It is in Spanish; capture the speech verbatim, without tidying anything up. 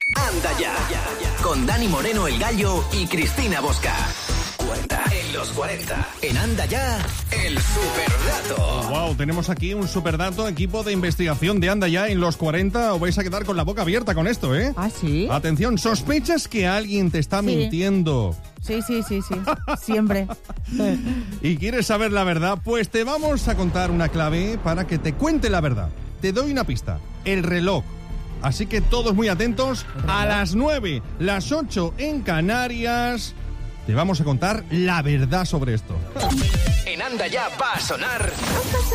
Anda ya, con Dani Moreno el Gallo y Cristina Bosca. Cuenta en los cuarenta. En Anda ya, el superdato. Wow, tenemos aquí un superdato, equipo de investigación de Anda ya en los cuarenta. Os vais a quedar con la boca abierta con esto, ¿eh? ¿Ah, sí? Atención, ¿sospechas que alguien te está Sí. mintiendo? Sí, sí, sí, sí. Siempre. ¿Y quieres saber la verdad? Pues te vamos a contar una clave para que te cuente la verdad. Te doy una pista. El reloj. Así que todos muy atentos. A las nueve, las ocho en Canarias, te vamos a contar la verdad sobre esto. En Anda ya va a sonar...